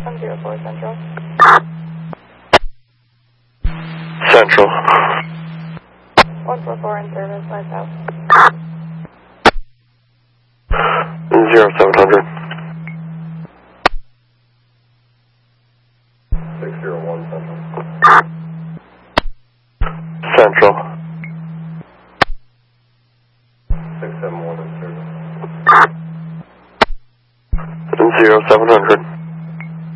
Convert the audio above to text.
104 Central. Central. 144 in service, lights out. 0700. 601 Central. Central. 671 in service. 0700.